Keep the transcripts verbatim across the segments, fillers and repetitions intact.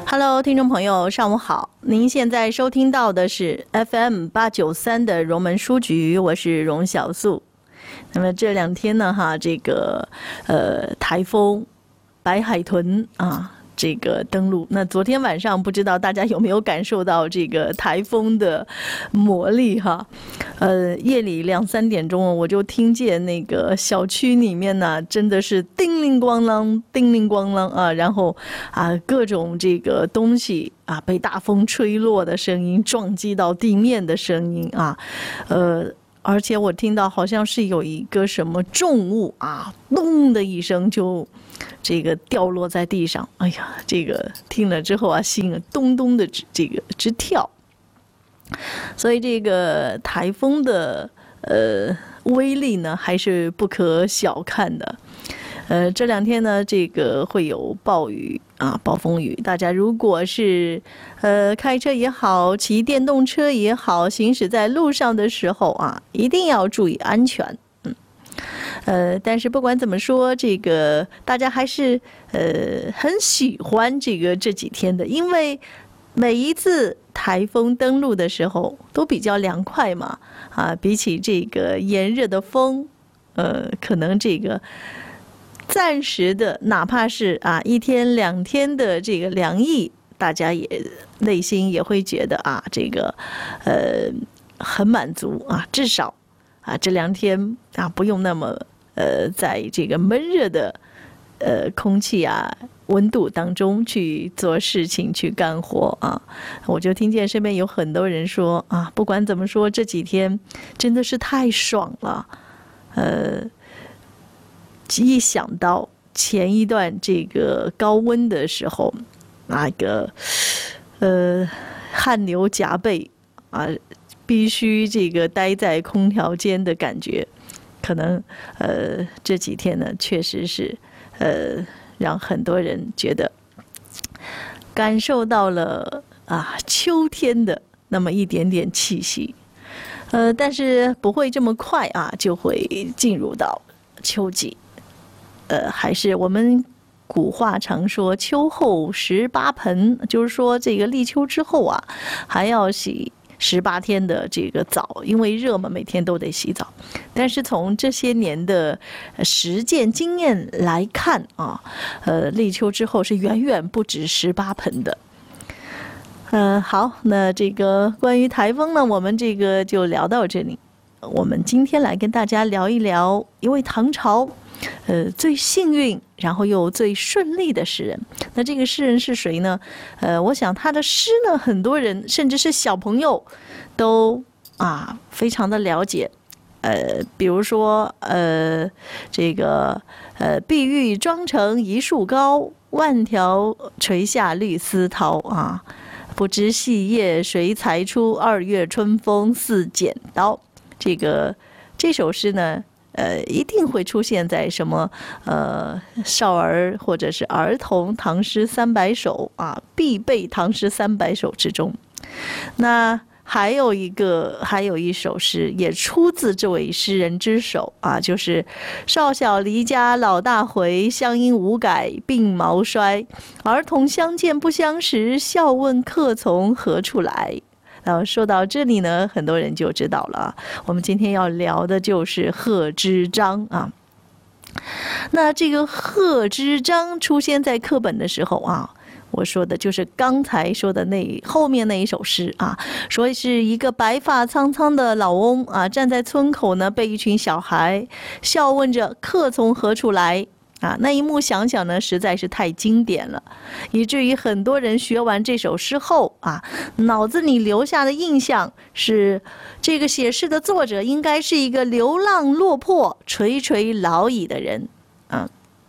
Hello， 听众朋友，上午好！您现在收听到的是 F M 八九三的荣门书局，我是荣小素。那么这两天呢，哈，这个呃台风白海豚啊，这个登陆。那昨天晚上不知道大家有没有感受到这个台风的魔力哈？呃，夜里两三点钟，我就听见那个小区里面呢，真的是叮铃咣啷，叮铃咣啷啊，然后啊，各种这个东西啊被大风吹落的声音，撞击到地面的声音啊，呃。而且我听到好像是有一个什么重物啊，咚的一声就这个掉落在地上。哎呀，这个听了之后啊，心啊咚咚的直这个直跳。所以这个台风的呃威力呢，还是不可小看的。呃，这两天呢，这个会有暴雨啊，暴风雨。大家如果是呃开车也好，骑电动车也好，行驶在路上的时候啊，一定要注意安全。嗯，呃，但是不管怎么说，这个大家还是呃很喜欢这个这几天的，因为每一次台风登陆的时候都比较凉快嘛，啊，比起这个炎热的风，呃，可能这个。暂时的，哪怕是啊一天两天的这个凉意，大家也内心也会觉得啊，这个呃很满足啊，至少啊这两天啊不用那么呃在这个闷热的呃空气啊温度当中去做事情去干活啊。我就听见身边有很多人说啊，不管怎么说，这几天真的是太爽了，呃。一想到前一段这个高温的时候，那个呃汗流浃背啊，必须这个待在空调间的感觉，可能呃这几天呢，确实是呃让很多人觉得感受到了啊秋天的那么一点点气息，呃，但是不会这么快啊，就会进入到秋季。呃，还是我们古话常说秋后十八盆，就是说这个立秋之后啊，还要洗十八天的这个澡，因为热嘛，每天都得洗澡。但是从这些年的实践经验来看啊，呃，立秋之后是远远不止十八盆的。呃，好，那这个关于台风呢，我们这个就聊到这里。我们今天来跟大家聊一聊一位唐朝呃，最幸运，然后又最顺利的诗人。那这个诗人是谁呢？呃，我想他的诗呢，很多人甚至是小朋友都啊非常的了解。呃，比如说呃，这个呃，碧玉妆成一树高，万条垂下绿丝绦啊。不知细叶谁裁出？二月春风似剪刀。这个这首诗呢。呃，一定会出现在什么呃少儿或者是儿童唐诗三百首啊，必备唐诗三百首之中。那还有一个，还有一首诗也出自这位诗人之手啊，就是少小离家老大回，乡音无改鬓毛衰。儿童相见不相识，笑问客从何处来。然后说到这里呢，很多人就知道了，我们今天要聊的就是贺知章啊。那这个贺知章出现在课本的时候啊，我说的就是刚才说的那后面那一首诗啊，说是一个白发苍苍的老翁啊，站在村口呢，被一群小孩笑问着客从何处来。啊，那一幕想想呢，实在是太经典了，以至于很多人学完这首诗后啊，脑子里留下的印象是，这个写诗的作者应该是一个流浪落魄、垂垂老矣的人。啊，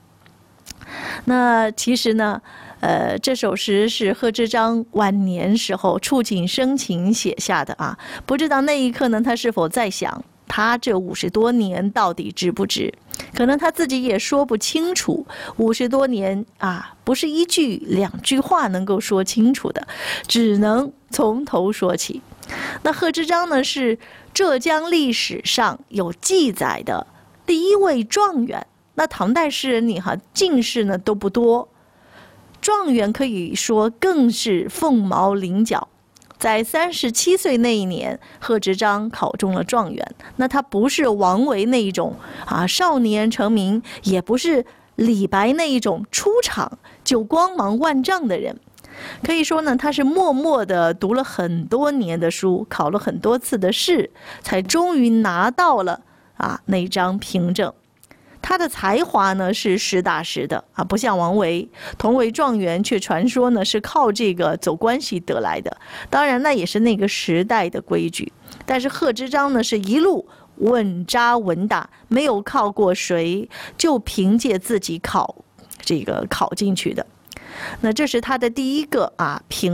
那其实呢，呃，这首诗是贺知章晚年时候触景生情写下的啊，不知道那一刻呢，他是否在想，他这五十多年到底值不值？可能他自己也说不清楚。五十多年啊，不是一句两句话能够说清楚的，只能从头说起。那贺知章呢，是浙江历史上有记载的第一位状元。那唐代诗人里哈，进士呢都不多， 状元可以说更是凤毛麟角。在三十七岁那一年，贺知章考中了状元。那他不是王维那一种啊少年成名，也不是李白那一种出场就光芒万丈的人。可以说呢，他是默默地读了很多年的书，考了很多次的试，才终于拿到了啊那张凭证。他的才华呢是实打实的啊，不像王维同为状元，却传说呢是靠这个走关系得来的。当然，那也是那个时代的规矩。但是贺知章呢是一路稳扎稳打，没有靠过谁，就凭借自己考这个考进去的。那这是他的第一个啊凭。